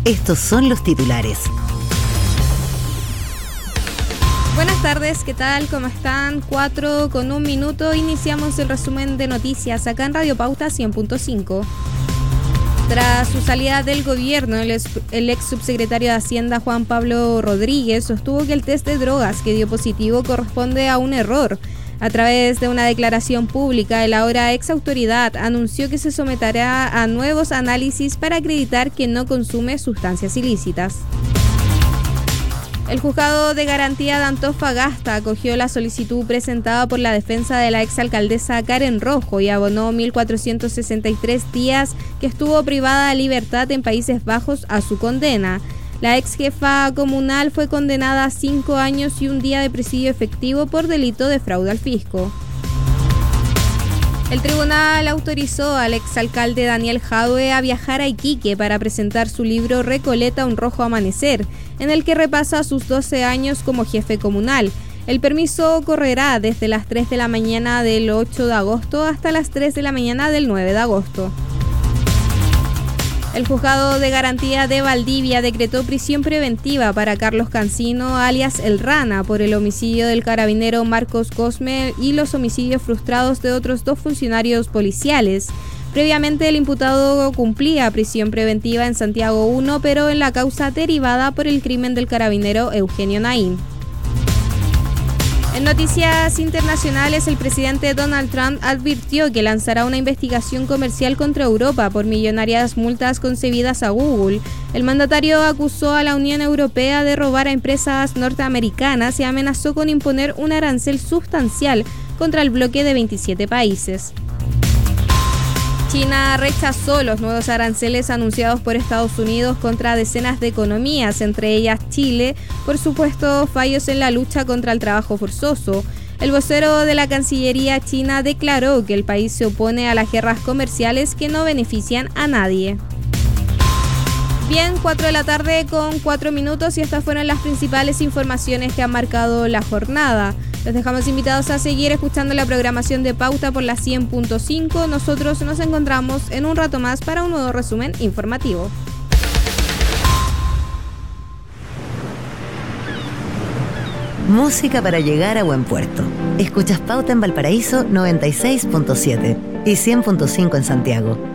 Estos son los titulares. Buenas tardes, ¿qué tal? ¿Cómo están? 4:01. Iniciamos el resumen de noticias acá en Radio Pauta 100.5. Tras su salida del gobierno, el ex subsecretario de Hacienda Juan Pablo Rodríguez sostuvo que el test de drogas que dio positivo corresponde a un error. A través de una declaración pública, el ahora ex autoridad anunció que se someterá a nuevos análisis para acreditar que no consume sustancias ilícitas. El juzgado de garantía de Antofagasta acogió la solicitud presentada por la defensa de la exalcaldesa Karen Rojo y abonó 1.463 días que estuvo privada de libertad en Países Bajos a su condena. La ex jefa comunal fue condenada a 5 años y un día de presidio efectivo por delito de fraude al fisco. El tribunal autorizó al exalcalde Daniel Jadue a viajar a Iquique para presentar su libro Recoleta, un rojo amanecer, en el que repasa sus 12 años como jefe comunal. El permiso correrá desde las 3 de la mañana del 8 de agosto hasta las 3 de la mañana del 9 de agosto. El juzgado de garantía de Valdivia decretó prisión preventiva para Carlos Cancino, alias El Rana, por el homicidio del carabinero Marcos Cosme y los homicidios frustrados de otros 2 funcionarios policiales. Previamente, el imputado cumplía prisión preventiva en Santiago 1, pero en la causa derivada por el crimen del carabinero Eugenio Naín. En noticias internacionales, el presidente Donald Trump advirtió que lanzará una investigación comercial contra Europa por millonarias multas concebidas a Google. El mandatario acusó a la Unión Europea de robar a empresas norteamericanas y amenazó con imponer un arancel sustancial contra el bloque de 27 países. China rechazó los nuevos aranceles anunciados por Estados Unidos contra decenas de economías, entre ellas Chile, por supuestos fallos en la lucha contra el trabajo forzoso. El vocero de la Cancillería china declaró que el país se opone a las guerras comerciales que no benefician a nadie. Bien, 4:04 y estas fueron las principales informaciones que han marcado la jornada. Los dejamos invitados a seguir escuchando la programación de Pauta por la 100.5. Nosotros nos encontramos en un rato más para un nuevo resumen informativo. Música para llegar a buen puerto. Escuchas Pauta en Valparaíso 96.7 y 100.5 en Santiago.